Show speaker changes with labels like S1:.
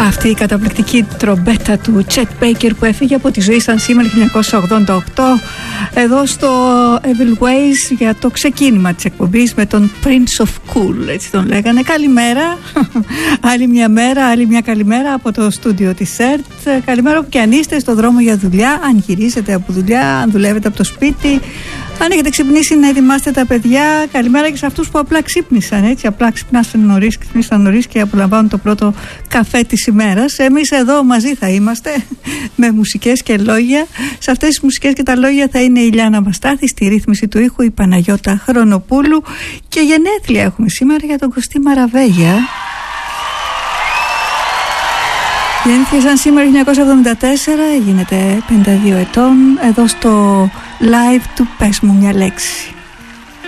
S1: Αυτή η καταπληκτική τρομπέτα του Chet Baker που έφυγε από τη ζωή σαν σήμερα 1988 εδώ στο Evil Ways για το ξεκίνημα της εκπομπής με τον Prince of Cool, έτσι τον λέγανε. Καλημέρα, άλλη μια μέρα, άλλη μια καλημέρα από το στούντιο της ΕΡΤ. Καλημέρα όπου και αν είστε στο δρόμο για δουλειά, αν γυρίσετε από δουλειά, αν δουλεύετε από το σπίτι, αν έχετε ξυπνήσει να ετοιμάσετε τα παιδιά. Καλημέρα και σε αυτούς που απλά ξύπνησαν, έτσι, απλά ξυπνήσαν νωρίς και απολαμβάνουν το πρώτο καφέ της ημέρας. Εμείς εδώ μαζί θα είμαστε με μουσικές και λόγια. Σε αυτές τις μουσικές και τα λόγια θα είναι η Ιλιάνα Μαστάθη, στη ρύθμιση του ήχου η Παναγιώτα Χρονοπούλου και γενέθλια έχουμε σήμερα για τον Κωστή Μαραβέγια. Γεννήθηκε σαν σήμερα 1974, γίνεται 52 ετών, εδώ στο live του «Πες μου μια λέξη».